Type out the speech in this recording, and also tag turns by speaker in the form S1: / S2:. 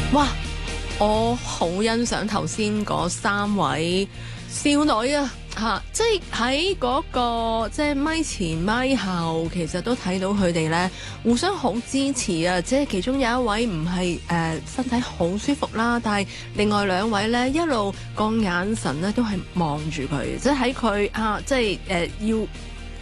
S1: 哇！我好欣賞頭先嗰三位少女啊！即係喺嗰個即係咪前咪後，其實都睇到佢哋咧互相好支持啊！即係其中有一位唔係身體好舒服啦，但係另外兩位咧一路個眼神咧都係望住佢，即係喺佢即係要